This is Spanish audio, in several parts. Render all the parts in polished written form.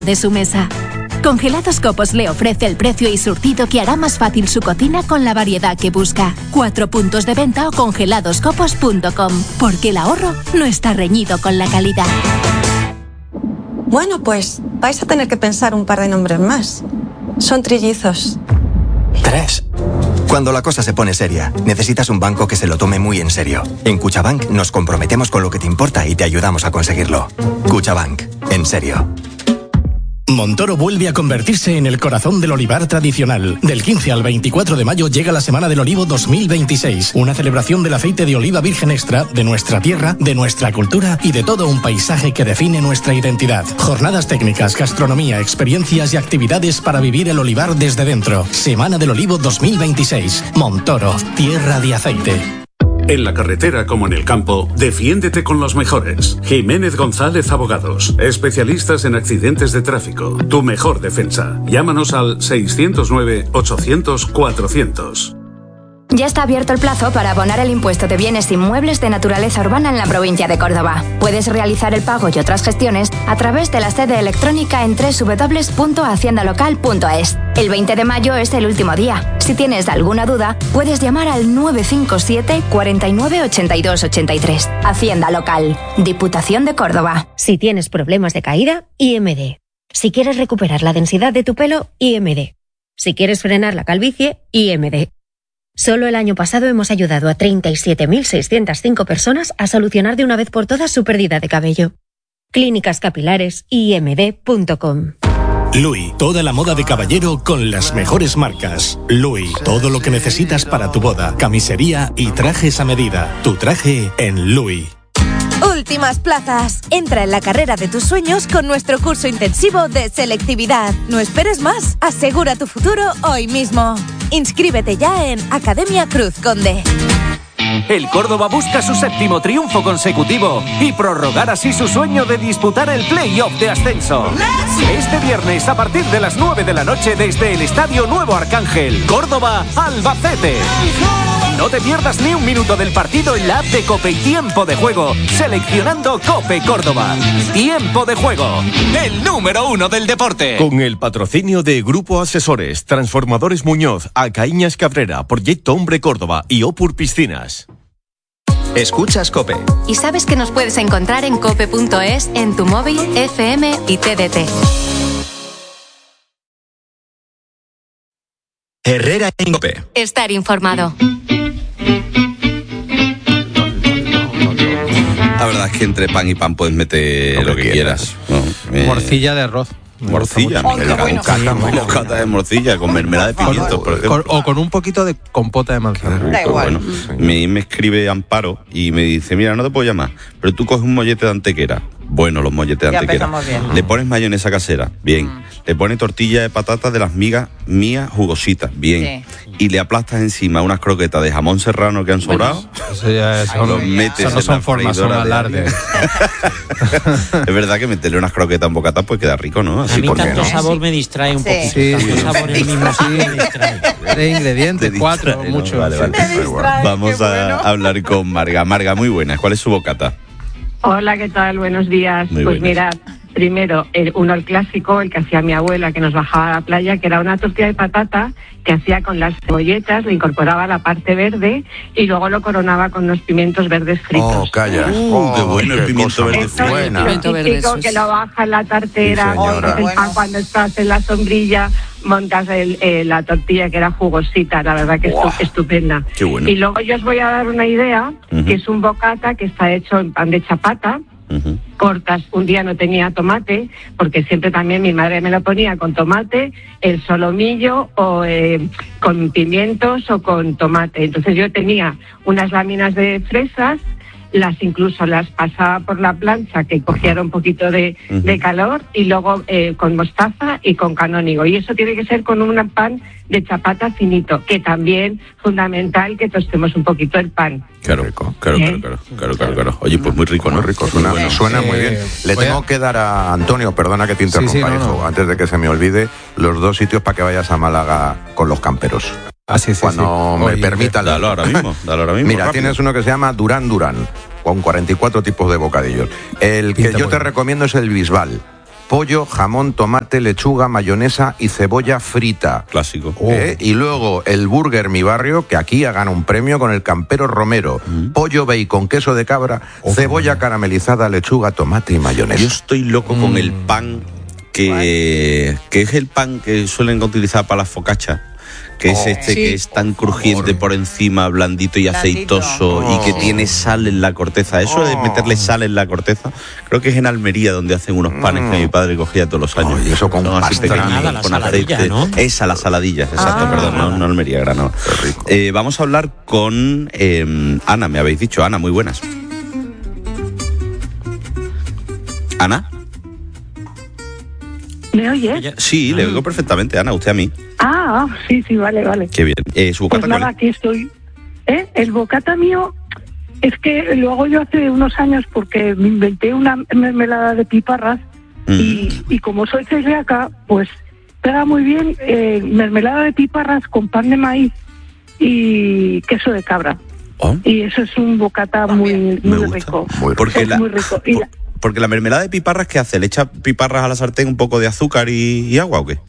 de su mesa. Congelados Copos le ofrece el precio y surtido que hará más fácil su cocina con la variedad que busca. 4 puntos de venta o congeladoscopos.com, porque el ahorro no está reñido con la calidad. Bueno, pues vais a tener que pensar un par de nombres más. Son trillizos. 3. Cuando la cosa se pone seria, necesitas un banco que se lo tome muy en serio. En Cuchabank nos comprometemos con lo que te importa y te ayudamos a conseguirlo. Cuchabank, en serio. Montoro vuelve a convertirse en el corazón del olivar tradicional. Del 15 al 24 de mayo llega la Semana del Olivo 2026, una celebración del aceite de oliva virgen extra, de nuestra tierra, de nuestra cultura y de todo un paisaje que define nuestra identidad. Jornadas técnicas, gastronomía, experiencias y actividades para vivir el olivar desde dentro. Semana del Olivo 2026. Montoro, tierra de aceite. En la carretera como en el campo, defiéndete con los mejores. Jiménez González Abogados, especialistas en accidentes de tráfico. Tu mejor defensa. Llámanos al 609-800-400. Ya está abierto el plazo para abonar el impuesto de bienes inmuebles de naturaleza urbana en la provincia de Córdoba. Puedes realizar el pago y otras gestiones a través de la sede electrónica en www.haciendalocal.es. El 20 de mayo es el último día. Si tienes alguna duda, puedes llamar al 957 49 82 83. Hacienda Local, Diputación de Córdoba. Si tienes problemas de caída, IMD. Si quieres recuperar la densidad de tu pelo, IMD. Si quieres frenar la calvicie, IMD. Solo el año pasado hemos ayudado a 37.605 personas a solucionar de una vez por todas su pérdida de cabello. Clínicas Capilares, imd.com. Louis, toda la moda de caballero con las mejores marcas. Louis, todo lo que necesitas para tu boda, camisería y trajes a medida. Tu traje en Louis. Últimas plazas. Entra en la carrera de tus sueños con nuestro curso intensivo de selectividad. No esperes más. Asegura tu futuro hoy mismo. Inscríbete ya en Academia Cruz Conde. El Córdoba busca su 7º triunfo consecutivo y prorrogar así su sueño de disputar el play-off de ascenso. Este viernes a partir de las 9 de la noche desde el Estadio Nuevo Arcángel, Córdoba, Albacete. No te pierdas ni un minuto del partido en la app de COPE y Tiempo de Juego, seleccionando COPE Córdoba. Tiempo de Juego, el número 1 del deporte. Con el patrocinio de Grupo Asesores, Transformadores Muñoz, Alcaíñas Cabrera, Proyecto Hombre Córdoba y Opur Piscinas. Escuchas COPE. Y sabes que nos puedes encontrar en cope.es, en tu móvil, FM y TDT. Herrera en COPE. Estar informado. La verdad es que entre pan y pan puedes meter lo que quieras. ¿No? Morcilla de arroz. Morcilla, un bocata de morcilla con mermelada de pimientos, por ejemplo. O con un poquito de compota de manzana. Da igual. Bueno, me escribe Amparo y me dice, mira, no te puedo llamar, pero tú coges un mollete de antequera. Bueno, los molletes de antequera. Le pones mayonesa casera, bien. Le pones tortilla de patatas de las migas mías jugositas, bien. Sí. Y le aplastas encima unas croquetas de jamón serrano que han sobrado. Eso ya los metes eso no son formas, son alardes. Es verdad que meterle unas croquetas en bocata pues queda rico, ¿no? Así, a mí tanto sabor me distrae un poquito. Sí. Tanto sabor el mismo sí me distrae. 3 ingredientes, 4, mucho. Vale. Vamos a hablar con Marga. Marga, muy buenas. ¿Cuál es su bocata? Hola, ¿qué tal? Buenos días. Muy pues buenas. Mira, primero, el clásico, el que hacía mi abuela, que nos bajaba a la playa, que era una tortilla de patata que hacía con las cebolletas, le incorporaba la parte verde y luego lo coronaba con unos pimientos verdes fritos. Oh, calla. Qué bueno el pimiento verde frito. El típico que lo baja en la tartera, cuando estás en la sombrilla, montas la tortilla que era jugosita, la verdad que es estupenda. Qué bueno. Y luego yo os voy a dar una idea, que es un bocata que está hecho en pan de chapata. Cortas, un día no tenía tomate, porque siempre también mi madre me lo ponía con tomate, el solomillo o con pimientos o con tomate. Entonces yo tenía unas láminas de fresas, incluso las pasaba por la plancha que cogiera un poquito de calor y luego con mostaza y con canónigo. Y eso tiene que ser con un pan de chapata finito, que también fundamental que tostemos un poquito el pan. Claro. Oye, pues muy rico, ¿no? Muy rico, suena muy bien. Le tengo que dar a Antonio, perdona que te interrumpa, hijo, antes de que se me olvide, los 2 sitios para que vayas a Málaga con los camperos. Cuando me permitan. Dalo ahora mismo. Mira, rápido. tienes uno que se llama Durán, con 44 tipos de bocadillos. El que yo te recomiendo es el Bisbal, pollo, jamón, tomate, lechuga, mayonesa y cebolla frita. Clásico. Y luego el burger Mi Barrio, que aquí ha ganado un premio con el Campero Romero. Pollo, bacon, queso de cabra, cebolla caramelizada, lechuga, tomate y mayonesa. Yo estoy loco con el pan que es el pan que suelen utilizar para las focaccias. Que es que es tan crujiente por encima, blandito y aceitoso, y que tiene sal en la corteza. Eso de meterle sal en la corteza, creo que es en Almería donde hacen unos panes que mi padre cogía todos los años. Y eso con pastrami, con aceite. ¿No? Esa, las saladillas, exacto, perdón, no Almería, Granada. Vamos a hablar con Ana, me habéis dicho. Ana, muy buenas. ¿Ana? ¿Me oyes? Sí, le oigo perfectamente, Ana, usted a mí. Sí, vale. Qué bien. ¿Su bocata pues nada, aquí estoy. El bocata mío es que lo hago yo hace unos años porque me inventé una mermelada de piparras y como soy celíaca, pues pega muy bien mermelada de piparras con pan de maíz y queso de cabra. Y eso es un bocata muy rico. Muy rico. Porque la mermelada de piparras, ¿qué hace? ¿Le echa piparras a la sartén, un poco de azúcar y agua o qué?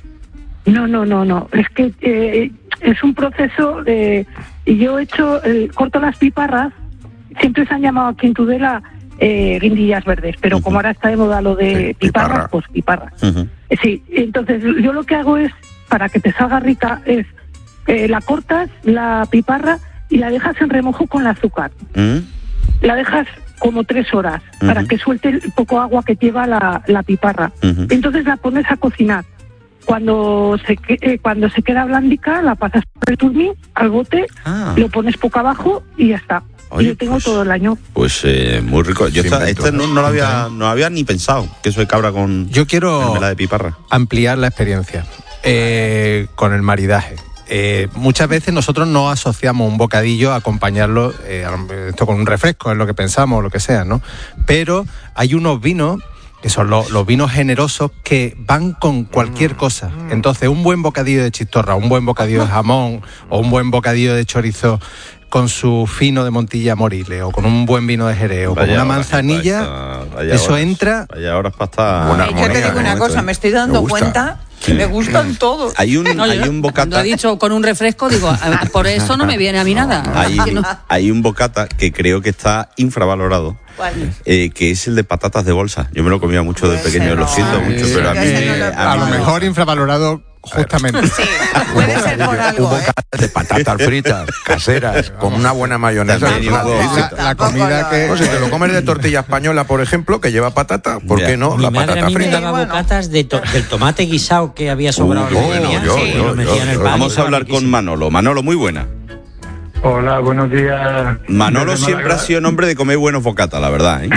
No. Es que es un proceso de... Yo corto las piparras, siempre se han llamado aquí en Tudela guindillas verdes, pero como ahora está de moda lo de piparras, pues piparras. Sí, entonces yo lo que hago es, para que te salga rica, es la cortas, la piparra, y la dejas en remojo con el azúcar. La dejas como 3 horas para que suelte el poco agua que lleva la piparra. Entonces la pones a cocinar. Cuando se queda blandica, la pasas por el turmín al bote, lo pones poco abajo y ya está. Oye, y lo tengo todo el año. Pues muy rico. Yo no lo había ni pensado, queso de cabra con mermelada de piparra. Ampliar la experiencia con el maridaje. Muchas veces nosotros no asociamos un bocadillo a acompañarlo esto con un refresco, es lo que pensamos, o lo que sea, ¿no? Pero hay unos vinos que son los vinos generosos que van con cualquier cosa. Entonces, un buen bocadillo de chistorra, un buen bocadillo de jamón o un buen bocadillo de chorizo con su fino de Montilla Moriles o con un buen vino de Jerez o con una manzanilla, eso entra. Vaya horas para estar. Yo te digo una cosa, me estoy dando cuenta que me gustan todos. Hay un bocata. Cuando ha dicho con un refresco, digo, por eso no me viene a mí nada. Hay un bocata que creo que está infravalorado. Que es el de patatas de bolsa. Yo me lo comía mucho de pequeño, lo siento mucho, pero a mí a lo mejor infravalorado justamente. Sí, puede ser por algo. Un bocata de patatas fritas, caseras, con una buena mayonesa. La comida que... si te lo comes de tortilla española, por ejemplo, que lleva patata, ¿por qué no? Mi La madre patata a mí me frita. daba bocatas del tomate guisado que había sobrado. Vamos a hablar con Manolo. Manolo, muy buena. Hola, buenos días. Manolo siempre ha sido un hombre de comer buenos bocatas, la verdad, ¿eh?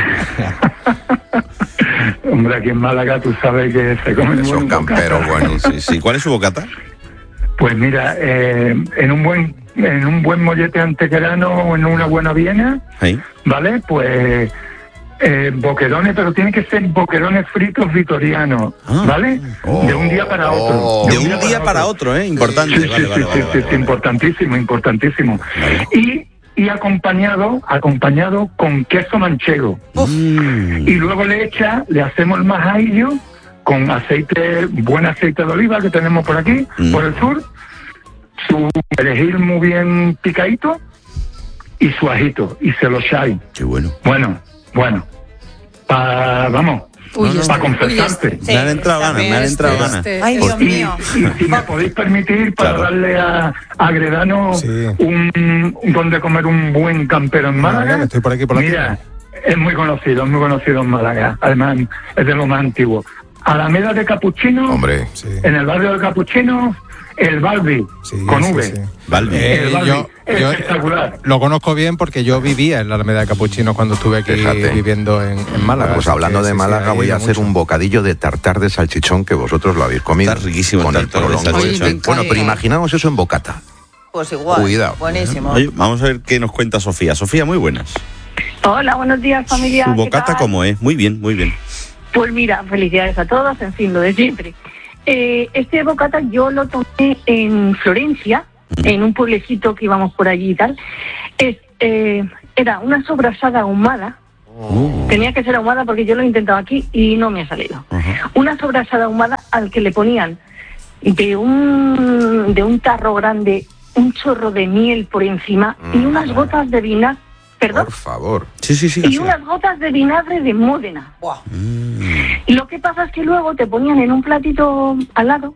Hombre, aquí en Málaga tú sabes que se comen buenos camperos buenos. Sí. ¿Cuál es su bocata? Pues mira, en un buen mollete antequerano o en una buena viena, ¿vale? Pues boquerones, pero tienen que ser boquerones fritos vitorianos, ¿vale? De un día para otro. De un día para otro, importante. Sí, importantísimo. Y acompañado con queso manchego. Y luego le hacemos el majadillo con buen aceite de oliva que tenemos por aquí, por el sur, su perejil muy bien picadito y su ajito, y se lo echáis. Qué bueno. Bueno, para confesarte. Me han entrado ganas. Ay, Dios mío. Y si me podéis permitir, para darle a Gredano donde comer un buen campero en Málaga. Estoy por aquí, Mira, es muy conocido en Málaga. Además, es de lo más antiguo. Alameda de Capuchino, en el barrio de Capuchino, el Balbi, con V. Balbi. Yo espectacular. Lo conozco bien porque yo vivía en la Alameda de Capuchino cuando estuve aquí viviendo en Málaga. Pues hablando de Málaga, voy a hacer un bocadillo de tartar de salchichón que vosotros lo habéis comido. Está riquísimo con el prolongo. Bueno, pero imaginaos eso en bocata. Pues igual. Cuidado. Buenísimo. Oye, vamos a ver qué nos cuenta Sofía. Sofía, muy buenas. Hola, buenos días, familia. ¿Su bocata cómo es? Muy bien. Pues mira, felicidades a todos, en fin, lo de siempre. Este bocata yo lo tomé en Florencia, en un pueblecito que íbamos por allí y tal. Era una sobrasada ahumada Tenía que ser ahumada porque yo lo he intentado aquí y no me ha salido. Una sobrasada ahumada al que le ponían de un tarro grande un chorro de miel por encima y unas gotas de vinagre. ¿Perdón? Por favor. Y unas gotas de vinagre de Módena. Y lo que pasa es que luego te ponían en un platito al lado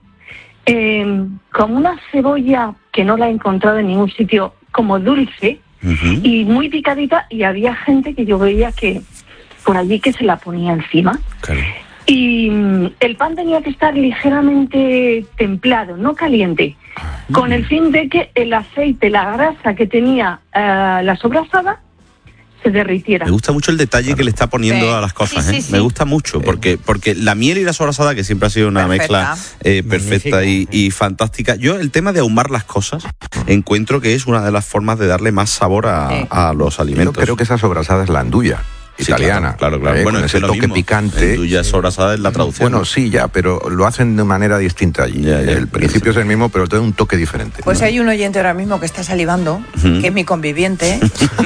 con una cebolla que no la he encontrado en ningún sitio, como dulce y muy picadita, y había gente que yo veía que por allí que se la ponía encima. Claro. Y el pan tenía que estar ligeramente templado, no caliente, con el fin de que el aceite, la grasa que tenía la sobrasada, se derritiera. Me gusta mucho el detalle que le está poniendo a las cosas, Me gusta mucho, porque la miel y la sobrasada, que siempre ha sido una mezcla perfecta y fantástica. Yo el tema de ahumar las cosas encuentro que es una de las formas de darle más sabor a los alimentos. Yo creo que esa sobrasada es la anduya italiana. Claro. Bueno, Bueno, ese toque picante. Tuya sobrasada es la traducción. Bueno, sí, ya, pero lo hacen de manera distinta allí. El principio es el mismo, pero tiene un toque diferente. Pues hay un oyente ahora mismo que está salivando, que es mi conviviente,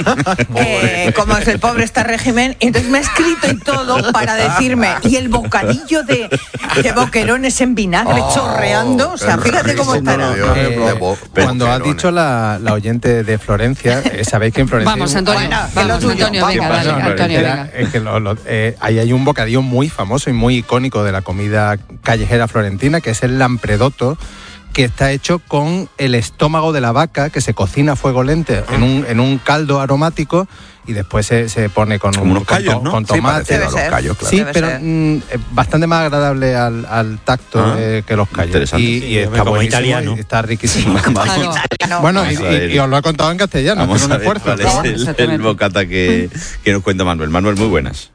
como es el pobre está régimen, y entonces me ha escrito y todo para decirme, y el bocadillo de boquerones en vinagre chorreando, o sea, fíjate cómo estará. Cuando has dicho la oyente de Florencia, sabéis que en Florencia... Vamos, Antonio, Antonio, venga, dale, Antonio, venga. Es que ahí hay un bocadillo muy famoso y muy icónico de la comida callejera florentina, que es el lampredotto, que está hecho con el estómago de la vaca, que se cocina a fuego lento en un caldo aromático, y después se pone con unos callos, ¿no? con tomate. Sí, los callos, claro. Sí, pero bastante más agradable al tacto que los callos. Interesante. Y está como buenísimo, italiano. y está riquísimo. Bueno, y os lo he contado en castellano. Vamos un a ver esfuerzo. cuál es el bocata que nos cuenta Manuel. Manuel, muy buenas.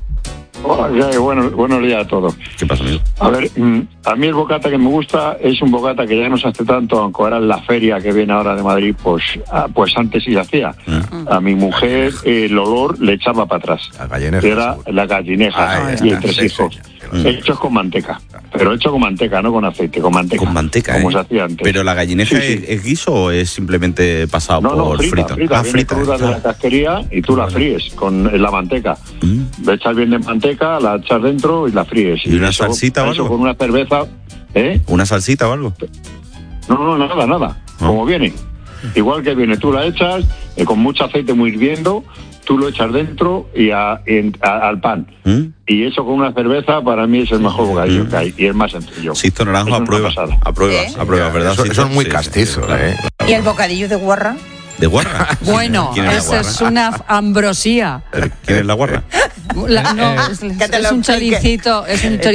Buenos días a todos. ¿Qué pasa, amigo? A ver, a mí el bocata que me gusta es un bocata que ya no se hace tanto, aunque ahora en la feria que viene ahora de Madrid, pues antes sí se hacía. A mi mujer el olor le echaba para atrás. Era la gallineja y el tresijo. Hechos con manteca. Pero hecho con manteca, no con aceite, con manteca. Con manteca, como se hacía antes. ¿Pero la gallineja es guiso o es simplemente pasado por frito? Frita, viene cruda de la casquería y tú la fríes con la manteca. Le echas bien de manteca, la echas dentro y la fríes. ¿Y una salsita o algo? Eso con una cerveza, ¿Una salsita o algo? No, nada. Como viene. Igual que viene, tú la echas con mucho aceite muy hirviendo, tú lo echas dentro y al pan. Y eso con una cerveza para mí es el mejor bocadillo que hay y es más sencillo. Sisto Naranjo aprueba, ¿verdad? Eso es muy castizo, ¿Y el bocadillo de guarra? ¿De guarra? Bueno, esa es una ambrosía. ¿Quién es la guarra? Es un choricito,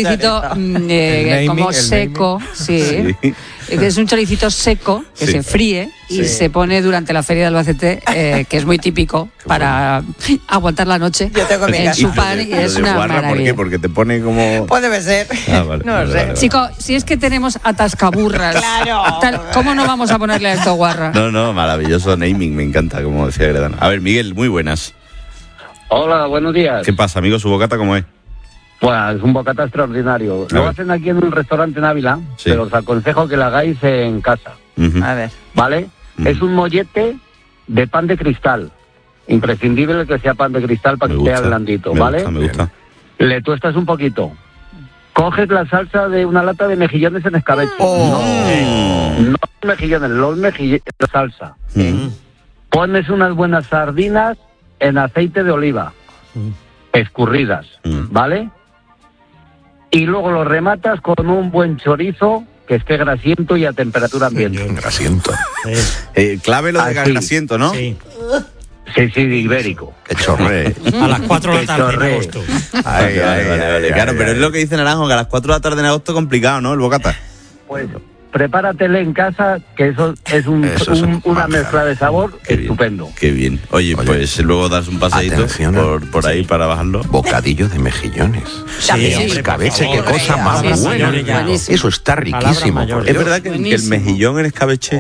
como seco, sí. Es un choricito seco que se fríe y se pone durante la feria de Albacete, que es muy típico para aguantar la noche en su pan, y es una maravilla. ¿Por qué? Porque te pone como... Pues debe ser. Vale, no lo sé. Chico, si es que tenemos atascaburras, claro. ¿Cómo no vamos a ponerle a esto guarra? No, maravilloso naming, me encanta, como decía Gredana. A ver, Miguel, muy buenas. Hola, buenos días. ¿Qué pasa, amigo? ¿Su bocata cómo es? Pues es un bocata extraordinario. Lo hacen aquí en un restaurante en Ávila, pero os aconsejo que lo hagáis en casa. A ver. ¿Vale? Es un mollete de pan de cristal. Imprescindible que sea pan de cristal para que esté blandito, ¿vale? Me gusta. Le tuestas un poquito. Coges la salsa de una lata de mejillones en escabeche. No mejillones, la salsa. Pones unas buenas sardinas en aceite de oliva, escurridas, ¿vale? Y luego lo rematas con un buen chorizo que esté grasiento y a temperatura ambiente. Grasiento. Clave lo de grasiento, ¿no? Sí. Sí, ibérico. Que chorree. A las 4 de la tarde en agosto. Vale. Claro, pero es lo que dice Naranjo, que a las 4 de la tarde en agosto es complicado, ¿no? El bocata. Pues prepáratele en casa, que eso es una mezcla de sabor estupendo. Qué bien. Oye, pues luego das un paseíto por ahí para bajarlo. Bocadillo de mejillones. Escabeche, qué cosa más buena. Eso está riquísimo. Es verdad que el mejillón en escabeche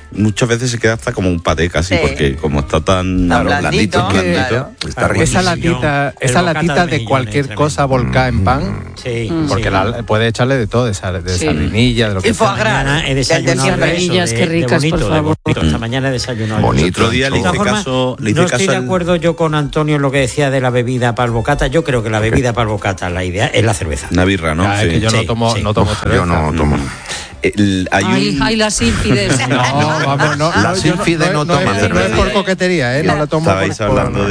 muchas veces se queda hasta como un paté casi, porque como está tan blandito, está rico. Esa latita de cualquier cosa volcada en pan, porque puede echarle de todo, de sardinilla, de lo que sea. Mañana he desayunado sardinillas, qué ricas, por favor. Esta mañana he desayunado. Otro día le hice caso. No estoy de acuerdo yo con Antonio en lo que decía de la bebida para el bocata. Yo creo que la bebida para el bocata, la idea es la cerveza. Una birra, ¿no? Es que yo no tomo cerveza. Yo no tomo. Hay las ínfides. No, la sílfide no toma cerveza. No es por coquetería, no la tomo. Estabais hablando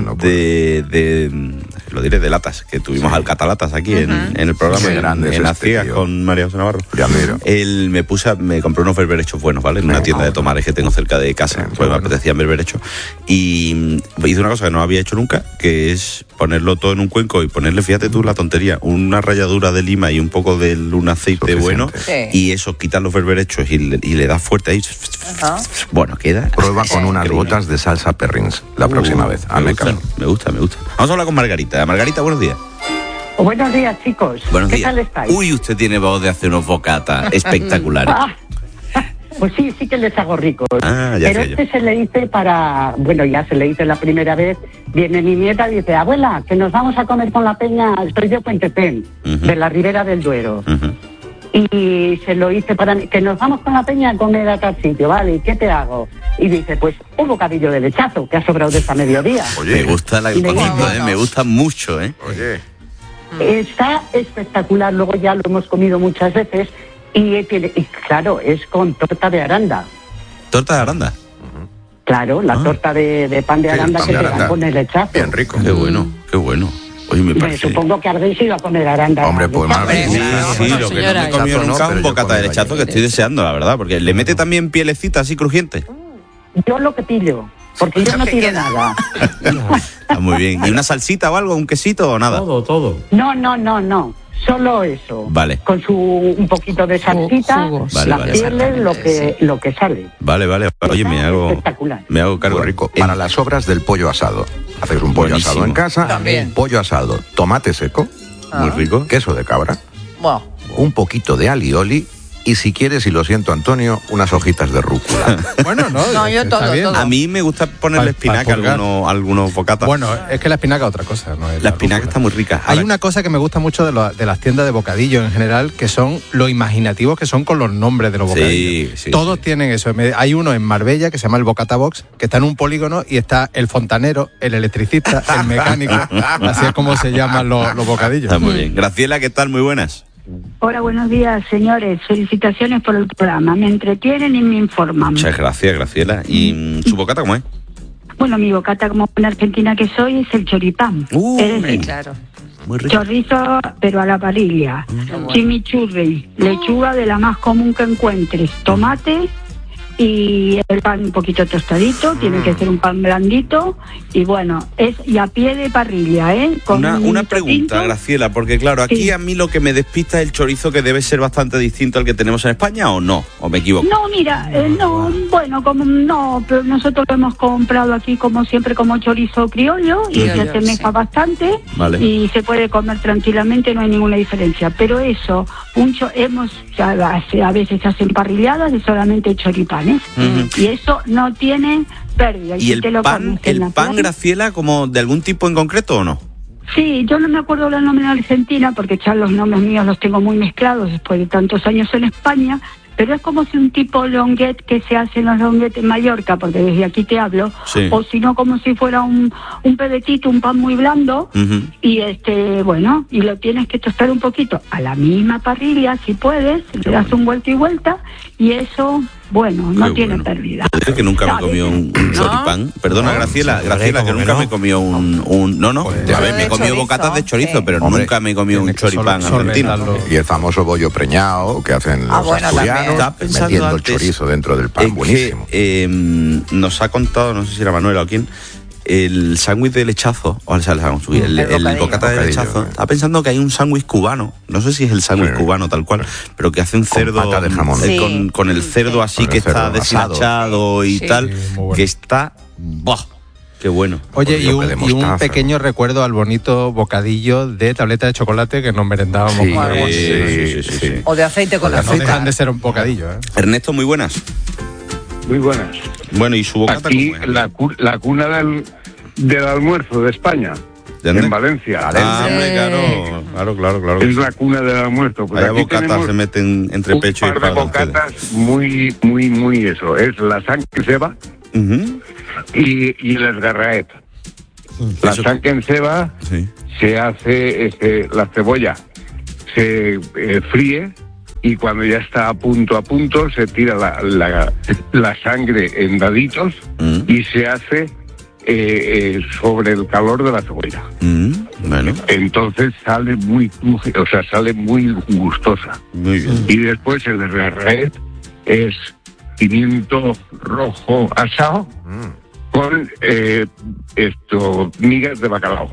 de lo diré, de latas, que tuvimos al catalatas aquí en el programa, en las ciegas con María José Navarro. Él me compré unos berberechos buenos, ¿vale? En una tienda de tomares que tengo cerca de casa, pues me apetecían berberechos. Y hice una cosa que no había hecho nunca, que es ponerlo todo en un cuenco y ponerle, fíjate tú la tontería, una ralladura de lima y un poco de un aceite bueno, y eso, quitas los berberechos y le das fuerte ahí. Bueno, queda. Prueba con unas gotas de salsa Perrins la próxima vez. Me gusta. Vamos a hablar con Margarita. Margarita, buenos días. Buenos días, chicos. Buenos días. ¿Qué tal estáis? Uy, usted tiene voz de hacer unos bocatas espectaculares. Pues sí que les hago ricos. Pero se le hice ya se le hice la primera vez. Viene mi nieta y dice, abuela, que nos vamos a comer con la peña, soy de Puentepén, de la Ribera del Duero. Y se lo hice para mí, que nos vamos con la peña a comer a tal sitio, ¿vale? ¿Y qué te hago? Y dice, pues un bocadillo de lechazo, que ha sobrado de esta mediodía. Oye, me gusta me gusta mucho, Oye. Está espectacular, luego ya lo hemos comido muchas veces y claro, es con torta de aranda. ¿Torta de aranda? Claro, la torta de pan de aranda que te dan con el lechazo. Bien rico. Qué bueno. Oye, me parece. Supongo que habréis ido a comer aranda. Hombre, pues más bien. Sí, lo que no me he comido nunca es un bocata de lechazo que estoy deseando, la verdad, porque le mete también pielecita así crujiente. Yo lo que pillo, porque yo no tiro nada. Está muy bien. ¿Y una salsita o algo, un quesito o nada? Todo. No. Solo eso. Vale. Con un poquito de salsita, las pieles, lo que sale. Vale. Oye, me hago cargo. Muy rico. Para las sobras del pollo asado. Hacer un pollo asado en casa. También. Pollo asado, tomate seco. Muy rico. Queso de cabra. Un poquito de alioli. Y si quieres, y lo siento, Antonio, unas hojitas de rúcula. Yo todo. A mí me gusta ponerle espinaca a algunos bocatas. Bueno, es que la espinaca es otra cosa, ¿no? La espinaca está muy rica. Hay una cosa que me gusta mucho de las tiendas de bocadillo en general, que son lo imaginativos que son con los nombres de los bocadillos. Todos tienen eso. Hay uno en Marbella que se llama el Bocata Box, que está en un polígono y está el fontanero, el electricista, el mecánico. Así es como se llaman los bocadillos. Está muy bien. Graciela, ¿qué tal? Muy buenas. Hola, buenos días, señores. Felicitaciones por el programa. Me entretienen y me informan. Muchas gracias, Graciela. ¿Y su bocata cómo es? Bueno, mi bocata, como una argentina que soy, es el choripán. Claro. Muy rico. Chorizo, pero a la parrilla. Chimichurri, lechuga de la más común que encuentres, tomate y el pan un poquito tostadito, tiene que ser un pan blandito y bueno, y a pie de parrilla, Con una pregunta, Graciela, porque claro, aquí a mí lo que me despista es el chorizo, que debe ser bastante distinto al que tenemos en España, ¿o no? ¿O me equivoco? No, mira, pero nosotros lo hemos comprado aquí como siempre como chorizo criollo y se asemeja bastante y se puede comer tranquilamente, no hay ninguna diferencia, pero eso, a veces se hacen parrilladas de solamente choripán. Y eso no tiene pérdida. ¿Y el pan, Graciela, como de algún tipo en concreto o no? Sí, yo no me acuerdo el nombre en Argentina porque ya los nombres míos los tengo muy mezclados después de tantos años en España, pero es como si un tipo longuet que se hace en los longuetes en Mallorca, porque desde aquí te hablo, o si no como si fuera un pedetito, un pan muy blando, y y lo tienes que tostar un poquito a la misma parrilla, si puedes, le das un vuelta y vuelta, y eso, no tiene pérdida. Es que nunca me he comido un choripán. Perdona, Graciela, que nunca me he comido a ver, me he comido bocatas de chorizo, pero nunca me he comido un choripán argentino. Y el famoso bollo preñado que hacen los asturianos, metiendo el chorizo dentro del pan, buenísimo. Nos ha contado, no sé si era Manuela o quién, el sándwich de lechazo, el bocata de lechazo. Estaba pensando que hay un sándwich cubano, no sé si es el sándwich cubano tal cual, pero que hace un cerdo con pata de jamón. Con el cerdo así que está deshilachado y tal, que está qué bueno. Oye, y un pequeño recuerdo al bonito bocadillo de tableta de chocolate que nos merendábamos. O de aceite con azúcar. No dejan de ser un bocadillo. Ernesto, muy buenas. muy buenas. Bueno, ¿y su bocata aquí cómo es? La cuna del almuerzo de España. En Valencia. Claro. Es la cuna del almuerzo. Pues Hay bocatas se meten entre pecho y espalda. Un par de bocatas muy eso. Es la sangre en ceba y el esgarraet. La sangre en ceba se hace la cebolla, se fríe y cuando ya está a punto se tira la sangre en daditos y se hace sobre el calor de la cebolla. Bueno. Entonces sale sale muy gustosa. Muy bien. Y después el esgarraet es pimiento rojo asado con migas de bacalao.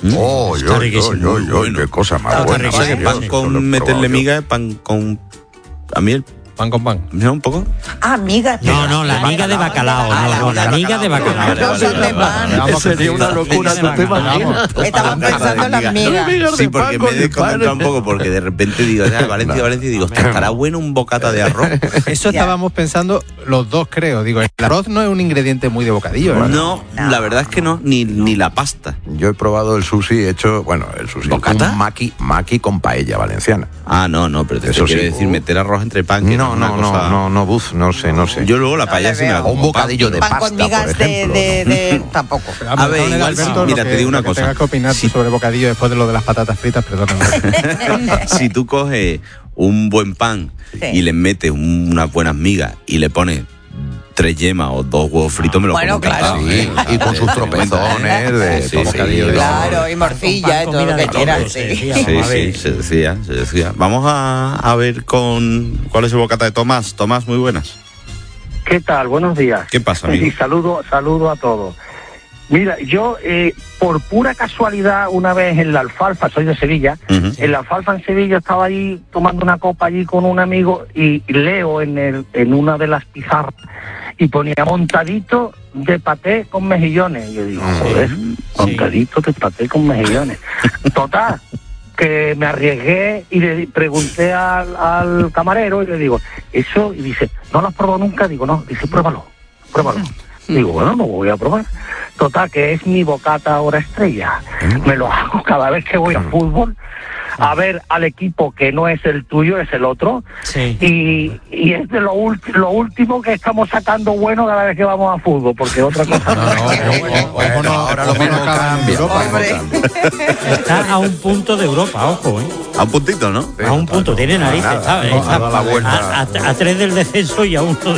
Qué cosa más buena. Pan con meterle miga, pan con... A mí pan con pan. ¿No? ¿Un poco? Ah, miga. No, la miga de bacalao. La miga de bacalao. Sería una locura, ¿tú te imaginas? Estaban pensando en las migas. Sí, porque me he desconcentrado un poco, porque de repente digo, Valencia, y digo, ¿estará bueno un bocata de arroz? Eso estábamos pensando los dos, creo. Digo, el arroz no es un ingrediente muy de bocadillo, ¿verdad? No, la verdad es que no, ni la pasta. Yo he probado el sushi hecho, el sushi. ¿Bocata? Un maqui con paella valenciana. Ah, no, pero eso quiere decir meter arroz entre pan. No sé. Yo luego la paella sí me la como. Un bocadillo de pasta, con migas por ejemplo. Tampoco. A ver, igual mira, te digo una cosa. Tengas que opinar sobre bocadillo después de lo de las patatas fritas, perdóname. Si tú coges un buen pan y le metes unas buenas migas y le pones 3 yemas o 2 huevos fritos, me lo como claro. Sí, y con sus tropezones de bocadillo. Claro, y morcilla y todo lo que quieras. Sí, se decía. Vamos a ver cuál es el bocata de Tomás. Tomás, muy buenas. ¿Qué tal? Buenos días. ¿Qué pasa, amigo? Y saludo a todos. Mira, yo por pura casualidad una vez en la Alfalfa, soy de Sevilla, en la Alfalfa en Sevilla estaba ahí tomando una copa allí con un amigo y leo en una de las pizarras y ponía montadito de paté con mejillones. Y yo digo, joder, montadito de paté con mejillones. Total, que me arriesgué y le pregunté al camarero y le digo, eso, y dice, ¿no lo has probado nunca? Digo, no, dice, pruébalo. Digo, bueno, no voy a probar. Total, que es mi bocata ahora estrella. Me lo hago cada vez que voy a fútbol a ver al equipo que no es el tuyo, es el otro. Sí. Y es de lo último que estamos sacando bueno cada vez que vamos a fútbol, porque otra cosa ahora lo mismo cambia. Está a un punto de Europa, ojo, A un puntito, ¿no? A un punto, tiene narices, ¿sabes? Ha dado la vuelta. A 3 del descenso y a 1